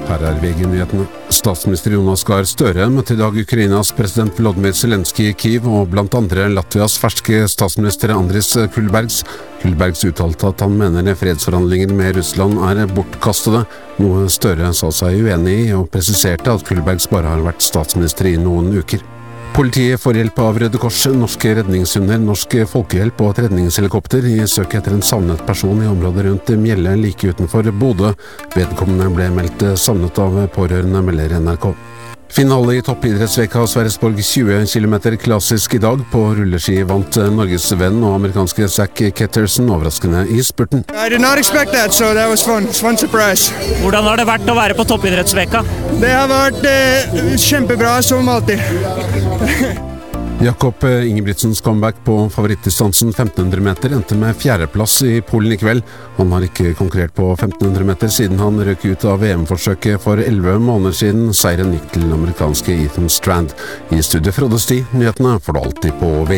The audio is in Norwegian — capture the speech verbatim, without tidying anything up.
Her er V G-nyhetene. Statsminister Jonas Gahr Støre møtte i dag Ukrainas president Volodymyr Zelenskyj i Kyiv, og blant andre Latvias ferske statsminister Andris Kulbergs. Kulbergs uttalte at han mener fredsforhandlinger med Russland er bortkastede, noe Støre sa seg uenig i, og presiserte at Kulbergs bare har vært statsminister i noen uker. Politiet får hjelp av Røde Kors, norske redningshunder, norsk folkehjelp og et redningshelikopter i søk etter en savnet person i området rundt Mjelle like utenfor Bodø. Vedkommende ble meldt savnet av pårørende, melder N R K. Finale i toppidrettsveka av Sverresborg tjue kilometer klassisk i dag. På rulleski vant Norges venn og amerikanske Zach Ketterson overraskende i spurten. I did not expect that, so that was fun. It's fun surprise. Hvordan har det vært å være på toppidrettsveka? Det har vært eh, kjempebra som alltid. Jakob Ingebrigtsens comeback på favorittdistansen femten hundre meter endte med fjerdeplass i Polen i kveld. Han har ikke konkurrert på femten hundre meter siden han røk ut av V M-forsøket for elleve måneder siden. Seieren gikk til amerikanske Ethan Strand. I studiet Frode Sti, nyhetene får du alltid på V G.